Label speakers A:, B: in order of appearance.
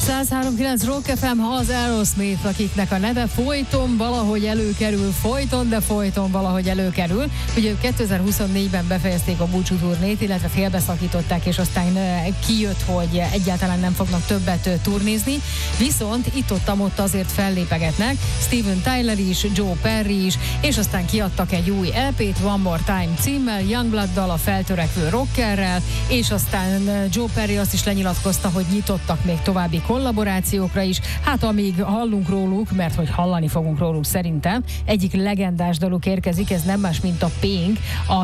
A: 103.9 Rock FM, az Aerosmith, akiknek a neve folyton valahogy előkerül, folyton valahogy előkerül. Ugye ők 2024-ben befejezték a búcsú turnét, illetve félbeszakították, és aztán kijött, hogy egyáltalán nem fognak többet turnézni. Viszont itt-ott azért fellépegetnek, Steven Tyler is, Joe Perry is, és aztán kiadtak egy új LP-t, One More Time címmel, Youngblood-dal, a feltörekvő rockerrel, és aztán Joe Perry azt is lenyilatkozta, hogy nyitottak még további kollaborációkra is. Hát amíg hallunk róluk, mert hogy hallani fogunk róluk szerintem, egyik legendás daluk érkezik, ez nem más, mint a Pink, a